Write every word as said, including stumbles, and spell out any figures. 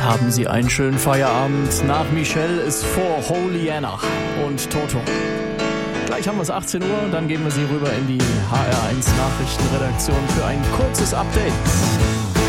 haben Sie einen schönen Feierabend. Nach Michelle ist vor Holyana und Toto. Gleich haben wir es achtzehn Uhr, dann geben wir Sie rüber in die H R eins Nachrichtenredaktion für ein kurzes Update.